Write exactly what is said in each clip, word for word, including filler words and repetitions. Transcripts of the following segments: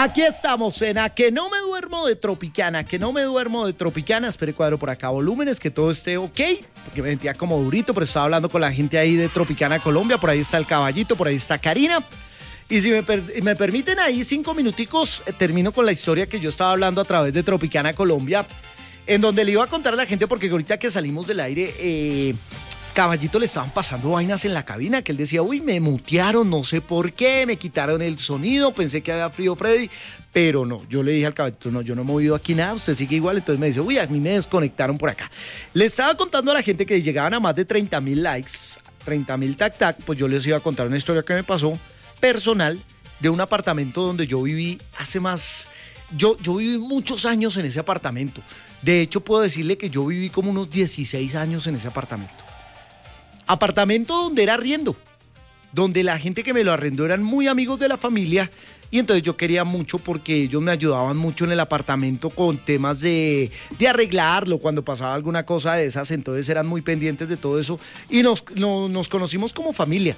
Aquí estamos en A Que No Me Duermo de Tropicana, que no me duermo de Tropicana. Espere, cuadro por acá volúmenes, que todo esté ok, porque me sentía como durito, pero estaba hablando con la gente ahí de Tropicana Colombia. Por ahí está el caballito, por ahí está Karina. Y si me, per me permiten ahí cinco minuticos, eh, termino con la historia que yo estaba hablando a través de Tropicana Colombia, en donde le iba a contar a la gente, porque ahorita que salimos del aire, eh, Caballito le estaban pasando vainas en la cabina, que él decía, uy, me mutearon, no sé por qué, me quitaron el sonido, pensé que había frío Freddy, pero no, yo le dije al Caballito, no, yo no he movido aquí nada, usted sigue igual. Entonces me dice, uy, a mí me desconectaron por acá. Le estaba contando a la gente que llegaban a más de treinta mil likes, treinta mil tac tac, pues yo les iba a contar una historia que me pasó personal de un apartamento donde yo viví hace más, yo, yo viví muchos años en ese apartamento. De hecho, puedo decirle que yo viví como unos dieciséis años en ese apartamento. Apartamento donde era arriendo, donde la gente que me lo arrendó eran muy amigos de la familia, y entonces yo quería mucho porque ellos me ayudaban mucho en el apartamento con temas de, de arreglarlo cuando pasaba alguna cosa de esas, entonces eran muy pendientes de todo eso y nos, no, nos conocimos como familia.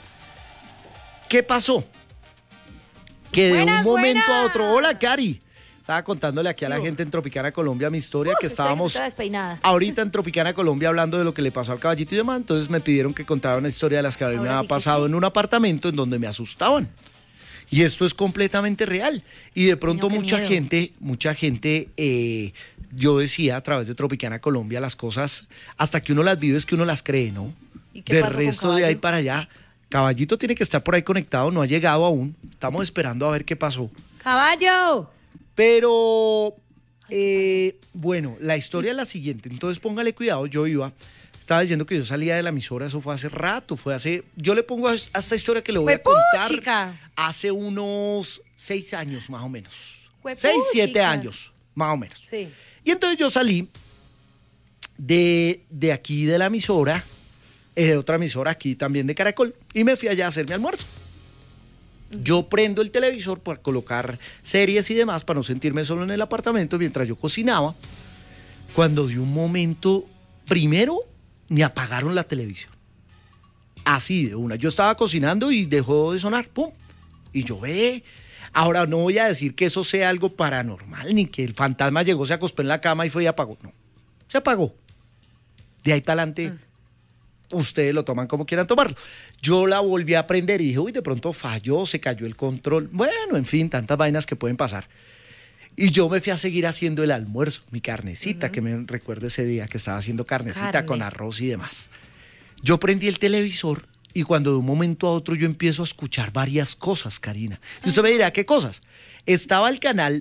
¿Qué pasó? Que de Buenas, un momento buenas. a otro, hola Cari, estaba contándole aquí a la gente en Tropicana Colombia mi historia, Uh, que estábamos despeinada. ahorita en Tropicana Colombia hablando de lo que le pasó al caballito y demás. Entonces me pidieron que contara una historia de las que a mí me Ahora había sí que pasado sí. en un apartamento en donde me asustaban. Y esto es completamente real. Y de pronto No, qué mucha miedo. gente, mucha gente, eh, yo decía a través de Tropicana Colombia, las cosas, hasta que uno las vive es que uno las cree, ¿no? ¿Y qué Del pasó con resto de ahí Caballo? para allá, Caballito tiene que estar por ahí conectado, no ha llegado aún. Estamos esperando a ver qué pasó. ¡Caballo! Pero, eh, bueno, la historia es la siguiente. Entonces, póngale cuidado, yo iba, estaba diciendo que yo salía de la emisora, eso fue hace rato, fue hace, yo le pongo a, a esta historia que le voy a contar, ¡Juepuchica! hace unos seis años más o menos. ¡Juepuchica! Seis, siete años, más o menos. Sí. Y entonces yo salí de, de aquí de la emisora, eh, de otra emisora aquí también de Caracol, y me fui allá a hacer mi almuerzo. Yo prendo el televisor para colocar series y demás, para no sentirme solo en el apartamento mientras yo cocinaba, cuando de un momento, primero, me apagaron la televisión. Así de una. Yo estaba cocinando y dejó de sonar, ¡pum! Y yo ve. Ahora no voy a decir que eso sea algo paranormal, ni que el fantasma llegó, se acostó en la cama y fue y apagó. No, se apagó. De ahí para adelante, mm. ustedes lo toman como quieran tomarlo. Yo la volví a prender y dije, uy, de pronto falló, se cayó el control. Bueno, en fin, tantas vainas que pueden pasar. Y yo me fui a seguir haciendo el almuerzo, mi carnecita, uh-huh. que me recuerdo ese día que estaba haciendo carnecita Carne. con arroz y demás. Yo prendí el televisor y cuando de un momento a otro yo empiezo a escuchar varias cosas, Karina. Y usted me dirá, ¿qué cosas? Estaba el canal,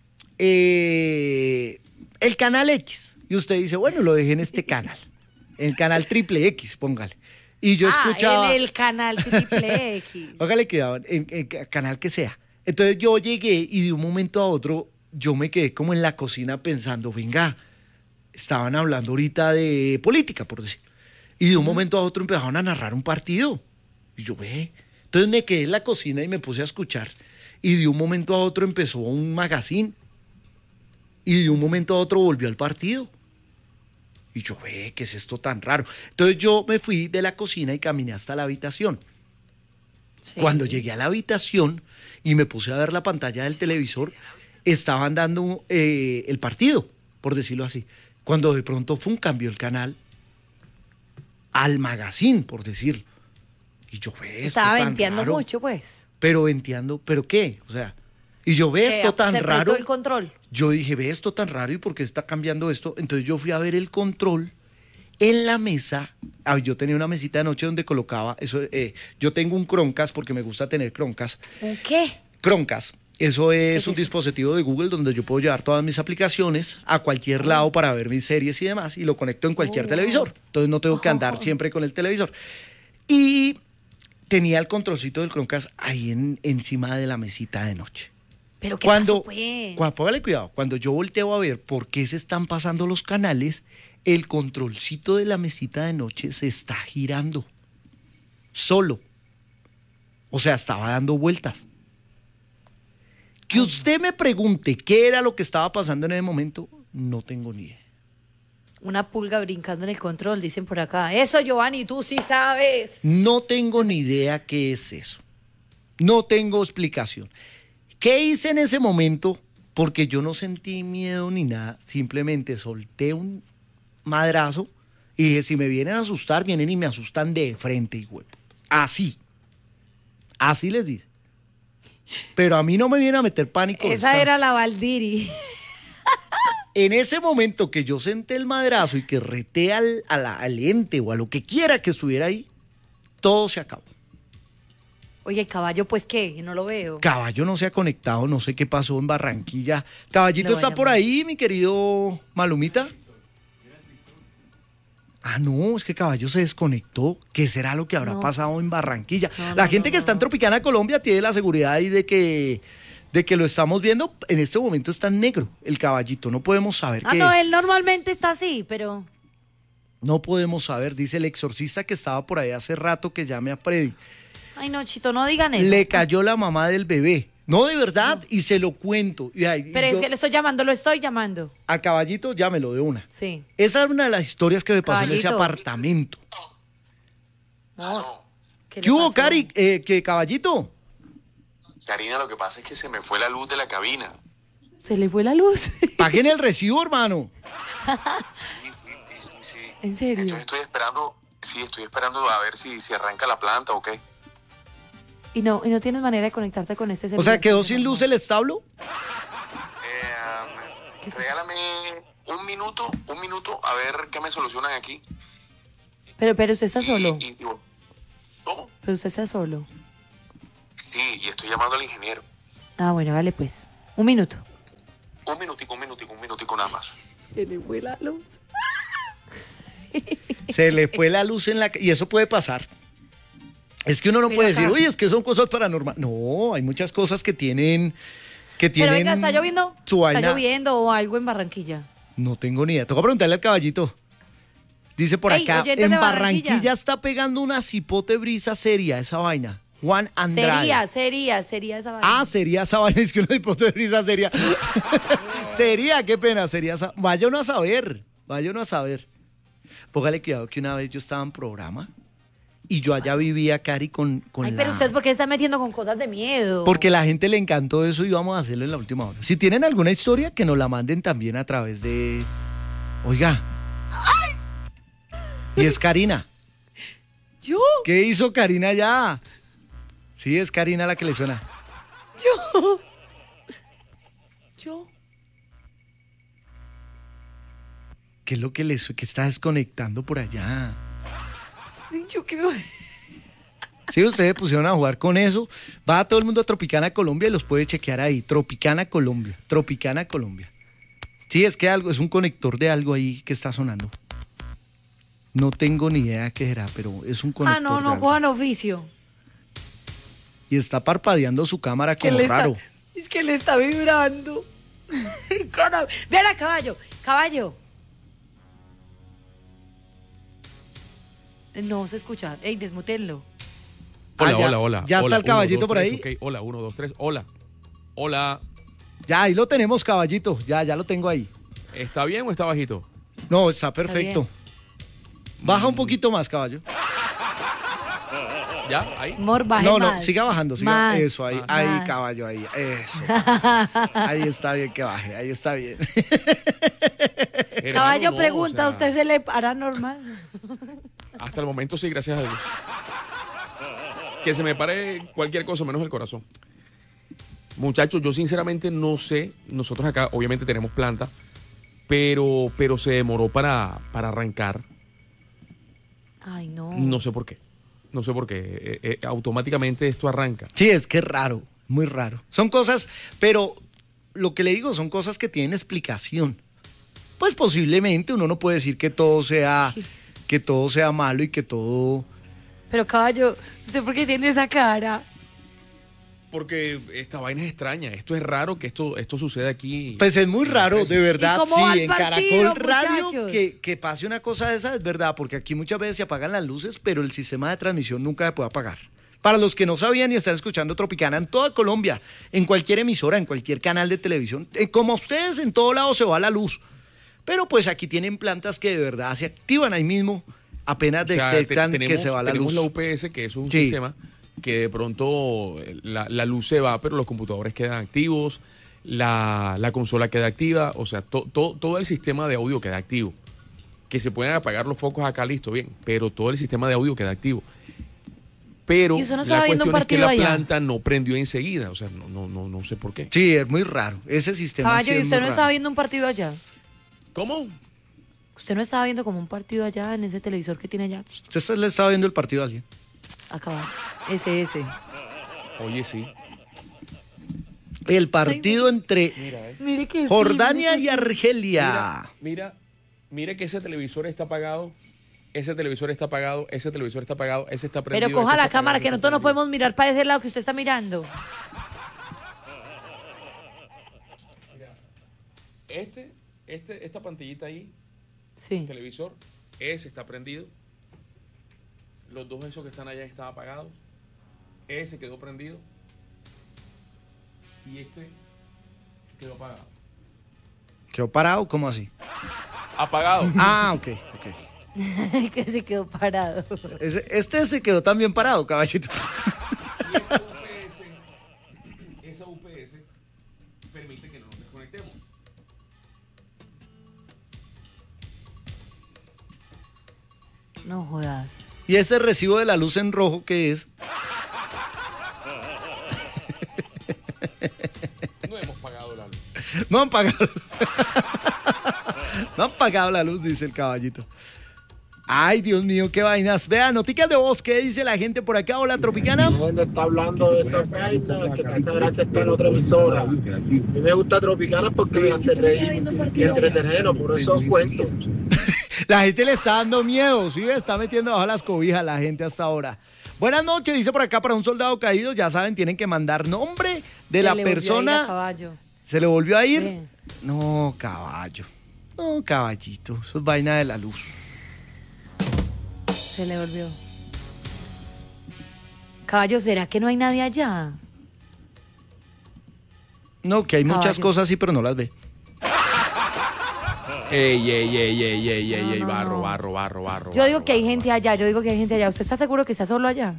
eh, el canal X. Y usted dice, bueno, lo dejé en este canal. El canal triple X, póngale. Y yo ah, escuchaba... en el canal triple X. Póngale cuidado, en el canal que sea. Entonces yo llegué y de un momento a otro yo me quedé como en la cocina pensando, venga, estaban hablando ahorita de política, por decir. Y de un uh-huh. momento a otro empezaron a narrar un partido. Y yo, ve. Entonces me quedé en la cocina y me puse a escuchar. Y de un momento a otro empezó un magazine. Y de un momento a otro volvió al partido. Y yo, ve, ¿qué es esto tan raro? Entonces yo me fui de la cocina y caminé hasta la habitación. Sí. Cuando llegué a la habitación y me puse a ver la pantalla del televisor, estaban dando eh, el partido, por decirlo así. Cuando de pronto fue un cambio el canal al magazine, por decirlo. Y yo, ve esto Estaba tan venteando raro. mucho, pues. Pero venteando, ¿pero qué? O sea, y yo, ve esto tan se raro. el control. Yo dije, ve esto tan raro, ¿y por qué está cambiando esto? Entonces yo fui a ver el control en la mesa. Ah, yo tenía una mesita de noche donde colocaba, eso, eh, yo tengo un Chromecast porque me gusta tener Chromecast. ¿Un qué? Chromecast. Eso es es un eso? dispositivo de Google donde yo puedo llevar todas mis aplicaciones a cualquier lado para ver mis series y demás, y lo conecto en cualquier oh, televisor. Entonces no tengo que andar oh. siempre con el televisor. Y tenía el controlcito del Chromecast ahí en, encima de la mesita de noche. ¿Pero qué cuando, pasó, pues? Cuando, póngale cuidado, cuando yo volteo a ver por qué se están pasando los canales, el controlcito de la mesita de noche se está girando. Solo. O sea, estaba dando vueltas. Que usted me pregunte qué era lo que estaba pasando en ese momento, no tengo ni idea. Una pulga brincando en el control, dicen por acá. Eso, Giovanni, tú sí sabes. No tengo ni idea qué es eso. No tengo explicación. ¿Qué hice en ese momento? Porque yo no sentí miedo ni nada, simplemente solté un madrazo y dije, si me vienen a asustar, vienen y me asustan de frente, hijo. Así. Así les dice. Pero a mí no me viene a meter pánico. Esa esta. era la Valdiri. En ese momento que yo senté el madrazo y que reté al, a la- al ente o a lo que quiera que estuviera ahí, todo se acabó. Oye, el caballo, pues, ¿qué? No lo veo. Caballo no se ha conectado, no sé qué pasó en Barranquilla. Caballito Lo está voy a por llamar. ahí, mi querido Malumita. Ah, no, es que Caballo se desconectó. ¿Qué será lo que habrá No. pasado en Barranquilla? No, la no, gente no, que no, está en no. Tropicana, Colombia, tiene la seguridad ahí de que, de que lo estamos viendo. En este momento está en negro el Caballito. No podemos saber Ah, qué no, es. él normalmente está así, pero... No podemos saber, dice el exorcista que estaba por ahí hace rato que llame a Freddy. Ay, no, Chito, no digan eso. Le cayó la mamá del bebé. No, de verdad, y se lo cuento. Y ahí- Pero y es yo- que le estoy llamando, lo estoy llamando. A Caballito, llámelo de una. Sí. Esa es una de las historias que me pasó en ese Caballito. apartamento. No. ¿Qué, ¿Qué le hubo, pasó? Cari? Eh, ¿qué, Caballito? Karina, lo que pasa es que se me fue la luz de la cabina. Se le fue la luz. Paguen el recibo, hermano. Sí, sí, sí, sí. ¿En serio? Entonces estoy esperando, sí, estoy esperando a ver si, si arranca la planta o qué. Y no, y no tienes manera de conectarte con este O celular. sea, ¿quedó sin luz el establo? Eh, ¿Qué es eso? regálame un minuto, un minuto, a ver qué me solucionan aquí. Pero, pero usted está Y- solo. y digo, ¿cómo? Pero usted está solo. Sí, y estoy llamando al ingeniero. Ah, bueno, vale, pues. Un minuto. Un minutico, un minutico, un minutico nada más. Se le fue la luz. Se le fue la luz en la... ca- Y eso puede pasar. Es que uno no Mira puede acá. decir, uy, es que son cosas paranormales. No, hay muchas cosas que tienen... Que Pero tienen venga, ¿está lloviendo? Su ¿Está vaina. lloviendo o algo en Barranquilla? No tengo ni idea. Toca preguntarle al Caballito. Dice por Ey, acá, oyentes en de Barranquilla. Barranquilla está pegando una cipote brisa seria esa vaina. Juan Andrade. Sería, sería, sería esa vaina. Ah, sería esa vaina, es que una hipote de brisa sería. Sería, qué pena, sería esa. Vaya uno a saber, vaya uno a saber. Póngale cuidado que una vez yo estaba en programa y yo allá vivía, Cari, con, con Ay, la... pero usted, ¿por qué está metiendo con cosas de miedo? Porque la gente le encantó eso y vamos a hacerlo en la última hora. Si tienen alguna historia, que nos la manden también a través de... Oiga. Y es Karina. ¿Yo? ¿Qué hizo Karina ya? Sí, es Karina la que le suena. ¿Yo? ¿Yo? ¿Qué es lo que le su- que está desconectando por allá? ¿Yo qué? Si ustedes pusieron a jugar con eso, va todo el mundo a Tropicana Colombia y los puede chequear ahí. Tropicana Colombia, Tropicana Colombia. Sí, es que algo, es un conector de algo ahí que está sonando. No tengo ni idea qué será, pero es un conector Ah, no, de no, algo. cojan oficio. Y está parpadeando su cámara Que como le está- raro. es que le está vibrando. Cara- Vean a caballo, caballo. No se escucha. Ey, desmutenlo. Hola, Ah, ya- hola, hola. ya está Hola, el caballito uno, dos, por tres, ahí. ok. Hola, uno, dos, tres. Hola. Hola. Ya, ahí lo tenemos, Caballito. Ya, ya lo tengo ahí. ¿Está bien o está bajito? No, está perfecto. Baja un poquito más, caballo. ¿Ya? ¿Ahí? Mor, baje No, no, más. siga bajando, siga. Más. Eso, ahí, más. ahí, Más. caballo, ahí. Eso. Ahí está bien que baje, ahí está bien. Hermano, Caballo no, pregunta, o sea, ¿usted se le hará normal? Hasta el momento sí, gracias a Dios. Que se me pare cualquier cosa menos el corazón. Muchachos, yo sinceramente no sé. Nosotros acá obviamente tenemos planta, pero, pero se demoró para, para arrancar. Ay, no. No sé por qué. No sé por qué. Eh, eh, automáticamente esto arranca. Sí, es que es raro, muy raro. Son cosas, pero lo que le digo son cosas que tienen explicación. Pues posiblemente uno no puede decir que todo sea, que todo sea malo y que todo... Pero caballo, ¿usted por qué tiene esa cara? Porque esta vaina es extraña. Esto es raro que esto, esto suceda aquí. Pues es muy raro, de verdad, ¿Y cómo va sí, el en partido, Caracol Radio muchachos? que, que pase una cosa de esa es verdad, porque aquí muchas veces se apagan las luces, pero el sistema de transmisión nunca se puede apagar. Para los que no sabían y están escuchando Tropicana en toda Colombia, en cualquier emisora, en cualquier canal de televisión, eh, como a ustedes en todo lado se va la luz. Pero pues aquí tienen plantas que de verdad se activan ahí mismo, apenas O sea, te- detectan que tenemos- se va la tenemos luz. la U P S, que eso es un Sí. sistema que de pronto la, la luz se va, pero los computadores quedan activos, la, la consola queda activa, o sea, to, to, todo el sistema de audio queda activo. Que se pueden apagar los focos acá, listo, bien, pero todo el sistema de audio queda activo. Pero ¿Y usted no la estaba viendo un cuestión es que partido la allá? planta no prendió enseguida, o sea, no, no, no, no sé por qué. Sí, es muy raro. Ese sistema sí Caballo, ¿y es usted muy no raro. estaba viendo un partido allá? ¿Cómo? ¿Usted no estaba viendo como un partido allá en ese televisor que tiene allá? Usted le estaba viendo el partido a alguien. A caballo. Ese, ese. Oye, sí. El partido entre Mira, eh. Mire que sí, Jordania mire y que sí. Argelia. Mira, mira, mira que ese televisor está apagado, ese televisor está apagado, ese televisor está apagado, ese está prendido. Pero coja ese la está cámara, apagado, que ese está nosotros no prendido. podemos mirar para ese lado que usted está mirando. Este, este, esta pantallita ahí, Sí. televisor, ese está prendido. Los dos esos que están allá están apagados. Ese quedó prendido. Y este quedó apagado. ¿Quedó parado? ¿Cómo así? Apagado. Ah, ok, ok. Que se quedó parado. Ese- este se quedó también parado, caballito. Y esa U P S, esa U P S permite que no nos desconectemos. No jodas. ¿Y ese recibo de la luz en rojo qué es? No hemos pagado la luz. No han pagado. No han pagado la luz, dice el caballito. Ay, Dios mío, qué vainas. Vean, noticias de voz, ¿qué dice la gente por acá? Hola, Tropicana. Donde está hablando de esa vaina, que esa gracia está en otra emisora. A mí me gusta Tropicana porque me hace reír y entretenernos, por eso os cuento. La gente le está dando miedo, ¿sí? Está metiendo bajo las cobijas la gente hasta ahora. Buenas noches, dice por acá, para un soldado caído, ya saben, tienen que mandar nombre de Se la le volvió a ir a persona. caballo. ¿Se le volvió a ir? Sí. No, caballo. No, caballito. Eso es vaina de la luz. Se le volvió. Caballo, ¿será que no hay nadie allá? No, que hay muchas Caballo. cosas así, pero no las ve. Ey, ey, ey, ey, ey, ey, No, ey, no, barro, no. barro, barro, barro. Yo digo barro, que hay barro, gente allá, yo digo que hay gente allá. ¿Usted está seguro que está solo allá?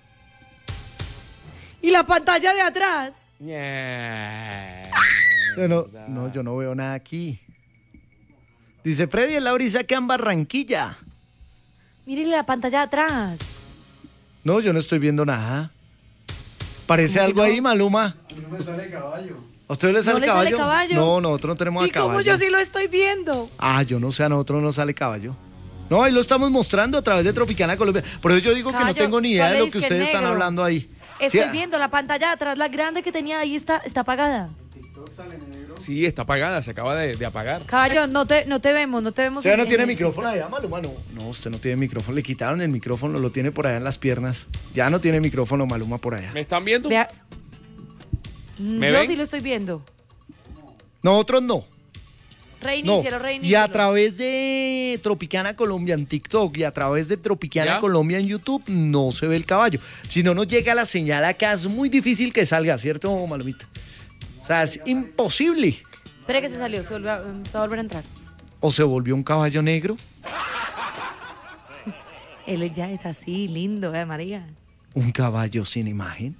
¿Y la pantalla de atrás? Yeah. Yo no, no, yo no veo nada aquí. Dice Freddy en la brisa que en Barranquilla. Mírele la pantalla de atrás. No, yo no estoy viendo nada. ¿Parece ¿Cómo que algo no? ahí, Maluma? No me sale caballo. ¿A usted le sale le sale caballo? caballo? No, nosotros no tenemos ¿Y a caballo. cómo yo sí lo estoy viendo? Ah, yo no sé, a nosotros no sale caballo. No, ahí lo estamos mostrando a través de Tropicana Colombia. Por eso yo digo que no Caballo, tengo ni idea de sale lo que disque ustedes están negro. hablando ahí. Estoy Sí, viendo la pantalla de atrás, la grande que tenía ahí está, está apagada. Sí, está apagada, se acaba de, de apagar. Caballo, no te, no te vemos, no te vemos. ¿Usted en- no tiene en- micrófono allá, Maluma? No, no, usted no tiene micrófono. Le quitaron el micrófono, lo tiene por allá en las piernas. Ya no tiene micrófono, Maluma, por allá. ¿Me están viendo? Vea. Mm, ¿Me Yo ven? sí lo estoy viendo. Nosotros no. No. Reinícielo, Y reinícielo. a través de Tropicana Colombia en TikTok y a través de Tropicana ¿Ya? Colombia en YouTube no se ve el caballo. Si no nos llega la señal acá, es muy difícil que salga, ¿cierto, Malumita? O sea, es imposible. Espere que se salió, se, volvió a- se va a volver a entrar. ¿O se volvió un caballo negro? Él ya es así, lindo, ¿eh, María? ¿Un caballo sin imagen?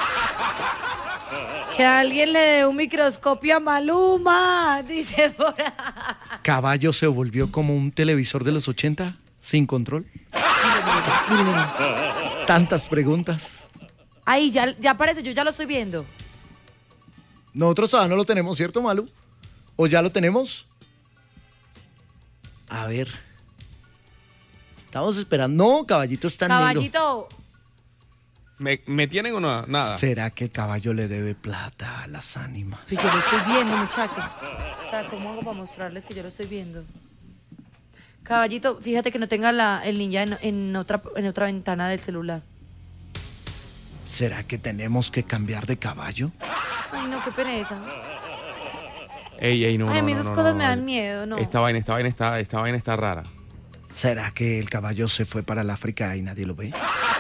Que alguien le dé un microscopio a Maluma, dice por ahí. ¿Caballo se volvió como un televisor de los ochenta? ¿Sin control? Mire, mire. Tantas preguntas. Ahí, ya, ya aparece, yo ya lo estoy viendo. Nosotros todavía no lo tenemos, ¿cierto, Malu? ¿O ya lo tenemos? A ver. Estamos esperando. No, caballito está negro. Caballito, ¿Me, me tienen o no? Nada. ¿Será que el caballo le debe plata a las ánimas? pues yo lo estoy viendo, muchachos. O sea, ¿cómo hago para mostrarles que yo lo estoy viendo? Caballito, fíjate que no tenga la, el ninja en, en otra, en otra ventana del celular. ¿Será que tenemos que cambiar de caballo? Ay, no, qué pereza. Ey, ey, no, Ay, a no, mí no, esas no, cosas no, me no. dan miedo, ¿no? Esta vaina, esta vaina está, esta vaina está rara. ¿Será que el caballo se fue para el África y nadie lo ve?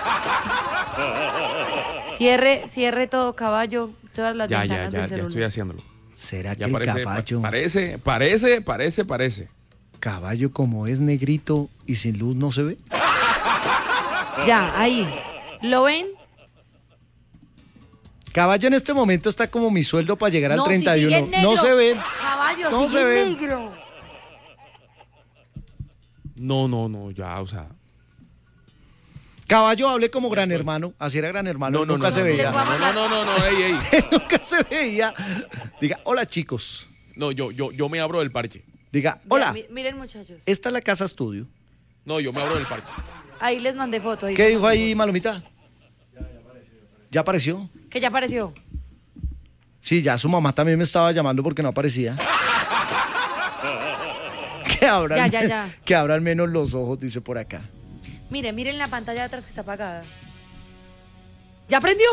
Cierre, cierre todo, caballo. Todas las Ya, ya, ventanas ya, del ya celular. estoy haciéndolo. ¿Será Ya que el parece, caballo, pa- parece, parece, parece, parece. caballo como es negrito y sin luz no se ve? Ya, ahí. ¿Lo ven? Caballo en este momento está como mi sueldo para llegar al No, si treinta y uno. sigue negro. No se ve. Caballo, No sigue se ve. negro. No, no, no, ya, o sea. Caballo, hable como gran hermano. Así era gran hermano. No, no, nunca no, se no, veía. No, no, no, no, no, ey, ey. Nunca se veía. Diga, hola chicos. No, yo, yo, yo me abro del parche. Diga, Ya, hola. mi- miren, muchachos. Esta es la casa estudio. No, yo me abro del parche. Ahí les mandé foto. ahí ¿Qué les dijo mandé ahí, foto. Malomita? ¿Ya apareció? Que ya apareció. Sí, ya su mamá también me estaba llamando porque no aparecía. Que abran, Ya, ya, ya. que abran menos los ojos, dice por acá. Miren, miren la pantalla de atrás que está apagada. ¡Ya prendió!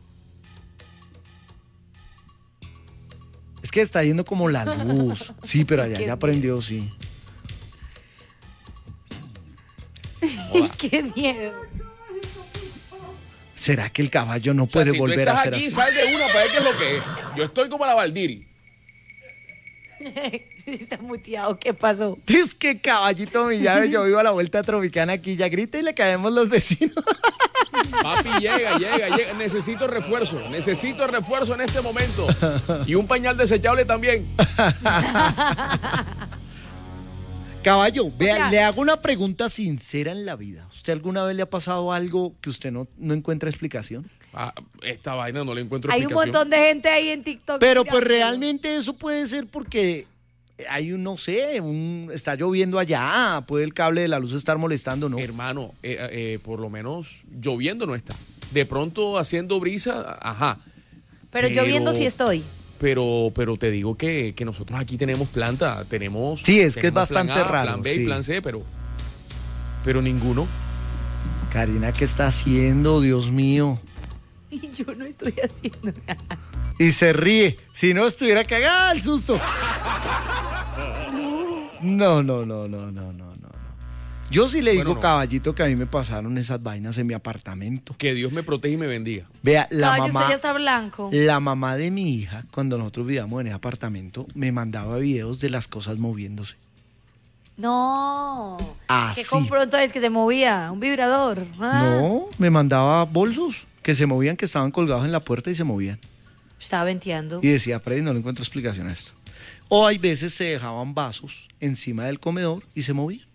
Es que está yendo como la luz. Sí, pero allá Qué ya prendió, sí. ¡Qué miedo! ¿Será que el caballo no O sea, puede si tú volver a estás ser aquí, así? sal de una para ver qué es lo que es. Yo estoy como la Valdiri. Está muteado, ¿qué pasó? Es que caballito mi llave, yo vivo a la vuelta tropicana aquí, ya grita y le caemos los vecinos. Papi, llega, llega, llega. Necesito refuerzo. Necesito refuerzo en este momento. Y un pañal desechable también. Caballo, vea, sea- le hago una pregunta sincera en la vida. ¿Usted alguna vez le ha pasado algo que usted no, no encuentra explicación? Ah, esta vaina no le encuentro Hay un explicación. montón de gente ahí en TikTok. Pero pues mirándolo. realmente eso puede ser porque hay un, no sé, un, está lloviendo allá, puede el cable de la luz estar molestando, ¿no? Hermano, eh, eh, por lo menos lloviendo no está. De pronto haciendo brisa, ajá. Pero yo viendo sí estoy. Pero, pero te digo que, que nosotros aquí tenemos planta, tenemos. Sí, es que es tenemos plan bastante A, raro, Plan B sí. y plan C, pero. Pero ninguno. Karina, ¿qué está haciendo? Dios mío. Y yo no estoy haciendo nada. Y se ríe. Si no estuviera cagada el susto. No, no, no, no, no, no, no. no. Yo sí le digo, Bueno, no. caballito, que a mí me pasaron esas vainas en mi apartamento. Que Dios me proteja y me bendiga. Vea, la Caballo, usted mamá, ya está blanco. la mamá de mi hija, cuando nosotros vivíamos en ese apartamento, me mandaba videos de las cosas moviéndose. No. Así. ¿Qué compró entonces que se movía? ¿Un vibrador? Ah, No, me mandaba bolsos que se movían, que estaban colgados en la puerta y se movían. Estaba venteando. Y decía, Freddy, no le encuentro explicación a esto. O hay veces se dejaban vasos encima del comedor y se movían.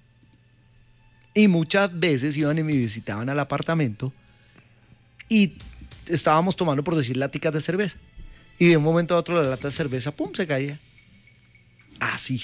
Y muchas veces iban y me visitaban al apartamento y estábamos tomando, por decir, laticas de cerveza. Y de un momento a otro la lata de cerveza, pum, se caía. Así.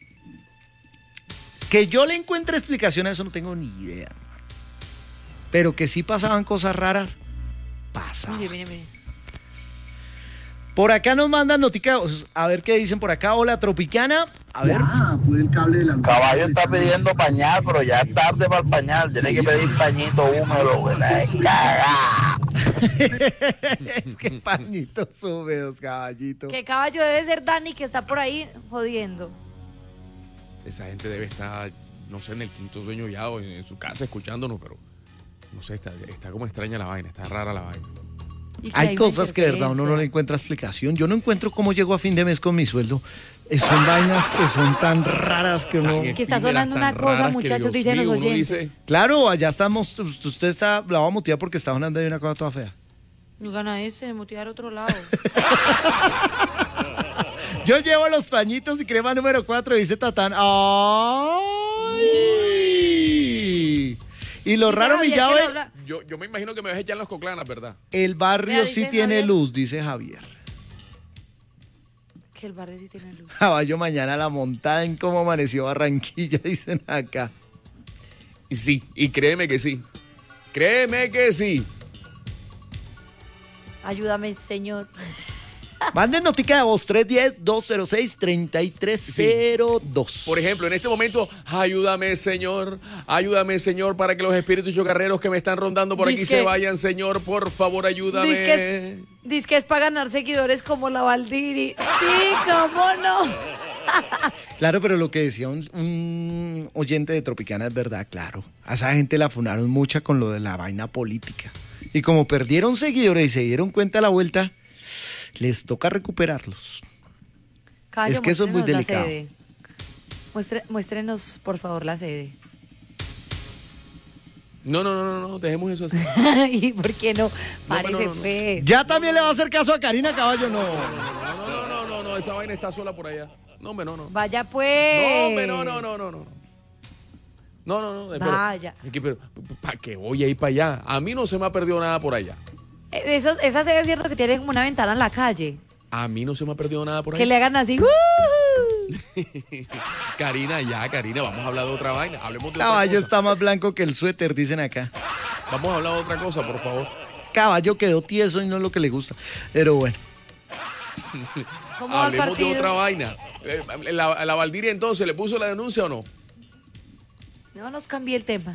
Que yo le encuentre explicación a eso no tengo ni idea, hermano. Pero que sí pasaban cosas raras, pasaban. Mire, mire, mire. Por acá nos mandan noticas, a ver qué dicen por acá. Hola, Tropicana. A ver. Caballo está pidiendo pañal, pero ya es tarde para el pañal. Tiene que pedir pañito húmedo, que la caga. Qué pañitos húmedos, caballito. Que caballo debe ser Dani que está por ahí jodiendo. Esa gente debe estar, no sé, en el quinto sueño ya o en, en su casa escuchándonos, pero no sé, está, está como extraña la vaina, está rara la vaina. Y que Hay una cosas que de verdad uno no le interferencia. encuentra explicación. Yo no encuentro cómo llego a fin de mes con mi sueldo. Eh, Son vainas que son tan raras que uno... Tan Que está efímeras, sonando tan una cosa, raras que, muchachos, Dios dicen los mío, uno oyentes. dice, Claro, allá estamos, usted está, la va a mutear porque está sonando ahí una cosa toda fea. No gana ese, mutear otro lado. Yo llevo los pañitos y crema número cuatro, dice Tatán. ¡Ay! Y lo Dice raro, mi Javier que llave, lo habla- yo, yo me imagino que me vas a echar las coclanas, ¿verdad? el barrio Vea, sí dice tiene Javier. luz, dice Javier. Que el barrio sí tiene luz. Caballo mañana la montada en cómo amaneció Barranquilla, dicen acá. Y sí, y créeme que sí. Créeme que sí. Ayúdame, señor. Manden notica de voz tres uno cero, dos cero seis, tres tres cero dos. Por ejemplo, en este momento, ayúdame, Señor, ayúdame, Señor, para que los espíritus chocarreros que me están rondando por aquí Dizque- se vayan, Señor, por favor, ayúdame. Dice que, es, dice que es para ganar seguidores como la Valdiri. Sí, cómo no. Claro, pero lo que decía un, un oyente de Tropicana es verdad, claro. A esa gente la funaron mucha con lo de la vaina política. Y como perdieron seguidores y se dieron cuenta a la vuelta, les toca recuperarlos. Caballo, Es que eso es muy muéstrenos la delicado. sede. Muestre- muéstrenos, por favor, la sede. No, no, no, no, no, dejemos eso así. ¿Y por qué no? Parece, no, no, no. pues. Ya también le va a hacer caso a Karina Caballo, no. No, no, no, no, no, no, esa vaina está sola por allá. No, hombre, no, no. Vaya No, pues. hombre, no, no, no, no, no. No, no, no. Pero, Vaya. es que, pero, ¿para qué voy a ir para allá? A mí no se me ha perdido nada por allá. Eh, Eso, esa sede es cierto que tiene como una ventana en la calle. A mí no se me ha perdido nada por Que allá. le hagan así. ¡uh! Karina, ya, Karina, vamos a hablar de otra vaina. Hablemos de Caballo otra cosa. está más blanco que el suéter, dicen acá. Vamos a hablar de otra cosa, por favor. Caballo quedó tieso y no es lo que le gusta. Pero bueno. ¿Cómo va el Hablemos de partido? otra vaina. Eh, La, la Valdiria entonces, ¿le puso la denuncia o no? No nos cambie el tema.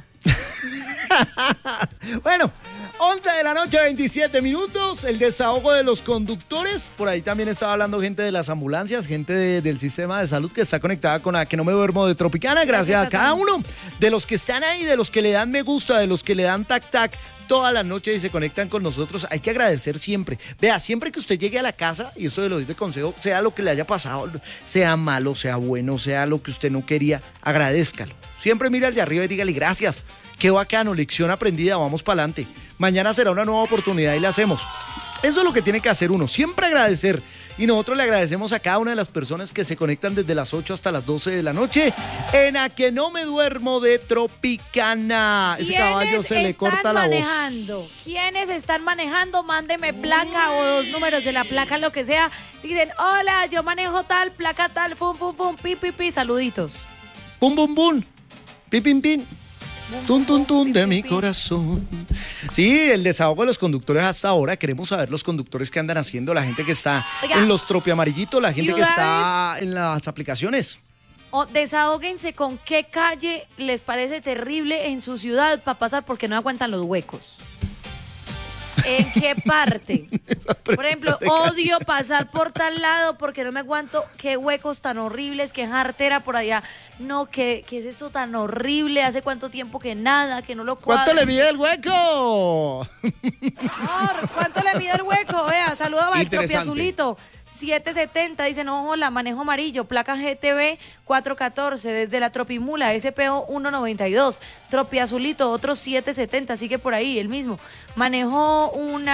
Bueno, once de la noche, veintisiete minutos, el desahogo de los conductores. Por ahí también estaba hablando gente de las ambulancias, gente de- del sistema de salud que está conectada con la Que No Me Duermo de Tropicana. Gracias a cada uno de los que están ahí, de los que le dan me gusta, de los que le dan tac tac toda la noche y se conectan con nosotros. Hay que agradecer siempre. Vea, siempre que usted llegue a la casa, y esto de lo doy de consejo, sea lo que le haya pasado, sea malo, sea bueno, sea lo que usted no quería, agradézcalo. Siempre mire al de arriba y dígale gracias. Qué bacano, lección aprendida, vamos para adelante. Mañana será una nueva oportunidad y la hacemos. Eso es lo que tiene que hacer uno, siempre agradecer. Y nosotros le agradecemos a cada una de las personas que se conectan desde las ocho hasta las doce de la noche en A Que No Me Duermo de Tropicana. Ese caballo se le corta la voz. manejando? ¿Quiénes están manejando? Mándeme placa o dos números de la placa, lo que sea. Dicen, hola, yo manejo tal, placa tal, pum, pum, pum, pi, pi, pi, saluditos. Pum, pum, pum. Pin, pin, pin. Tun, tun, tun de mi pi. corazón. Sí, el desahogo de los conductores hasta ahora. Queremos saber los conductores que andan haciendo, la gente que está Oiga, en los tropiamarillitos, la gente que ciudades- está en las aplicaciones. O desahóguense con qué calle les parece terrible en su ciudad para pasar porque no aguantan los huecos. ¿En qué parte? Por ejemplo, odio pasar por tal lado porque no me aguanto. Qué huecos tan horribles, qué jartera por allá. No, ¿qué, qué es eso tan horrible? ¿Hace cuánto tiempo que nada, que no lo cuadro? ¿Cuánto le mide el hueco? Amor, ¿cuánto le mide el hueco? Vea, saluda a Interesante. Azulito. siete setenta, dice, no, hola, manejo amarillo, placa G T B cuatrocientos catorce, desde la Tropimula, S P O ciento noventa y dos, Tropi Azulito, otro siete setenta, sigue por ahí, el mismo. Manejo una